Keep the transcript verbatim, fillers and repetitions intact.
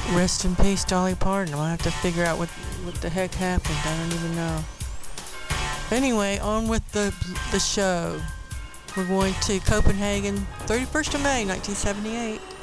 Rest in peace, Dolly Parton. I'll have to figure out what what the heck happened. I don't even know. Anyway, on with the the show. We're going to Copenhagen, thirty-first of May, nineteen seventy-eight.